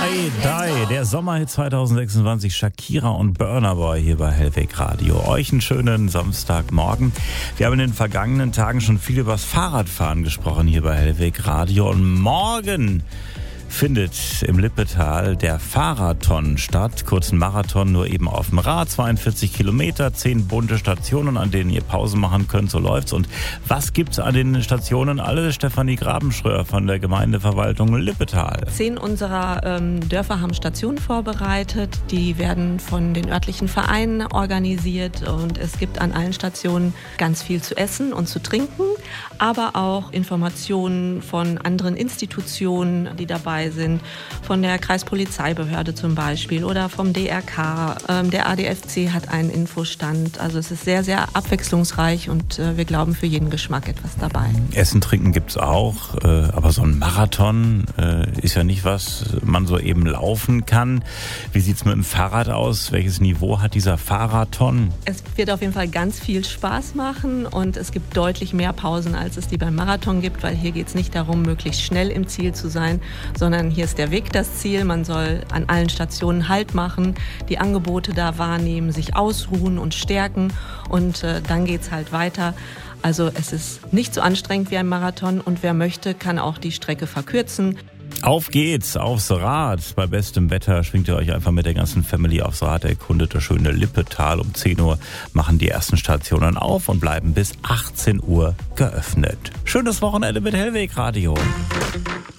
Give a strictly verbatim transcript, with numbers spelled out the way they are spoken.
Die, Die, der Sommerhit zwanzig sechsundzwanzig, Shakira und Burna Boy hier bei Hellweg Radio. Euch einen schönen Samstagmorgen. Wir haben in den vergangenen Tagen schon viel über das Fahrradfahren gesprochen hier bei Hellweg Radio. Und morgen findet im Lippetal der Fahrradton statt. Kurzen Marathon, nur eben auf dem Rad. zweiundvierzig Kilometer, zehn bunte Stationen, an denen ihr Pause machen könnt. So läuft's. Und was gibt's an den Stationen? Alle Stefanie Grabenschröer von der Gemeindeverwaltung Lippetal. Zehn unserer ähm, Dörfer haben Stationen vorbereitet. Die werden von den örtlichen Vereinen organisiert. Und es gibt an allen Stationen ganz viel zu essen und zu trinken. Aber auch Informationen von anderen Institutionen, die dabei sind, von der Kreispolizeibehörde zum Beispiel oder vom D R K. Ähm, der A D F C hat einen Infostand. Also es ist sehr, sehr abwechslungsreich und äh, wir glauben, für jeden Geschmack etwas dabei. Essen, Trinken gibt's auch, äh, aber so ein Marathon äh, ist ja nicht, was man so eben laufen kann. Wie sieht's mit dem Fahrrad aus? Welches Niveau hat dieser Fahrradton? Es wird auf jeden Fall ganz viel Spaß machen und es gibt deutlich mehr Pausen, als es die beim Marathon gibt, weil hier geht's nicht darum, möglichst schnell im Ziel zu sein, sondern hier ist der Weg das Ziel. Man soll an allen Stationen Halt machen, die Angebote da wahrnehmen, sich ausruhen und stärken und äh, dann geht's halt weiter. Also es ist nicht so anstrengend wie ein Marathon und wer möchte, kann auch die Strecke verkürzen. Auf geht's, aufs Rad. Bei bestem Wetter schwingt ihr euch einfach mit der ganzen Family aufs Rad, erkundet das schöne Lippetal. Um zehn Uhr machen die ersten Stationen auf und bleiben bis achtzehn Uhr geöffnet. Schönes Wochenende mit Hellweg Radio.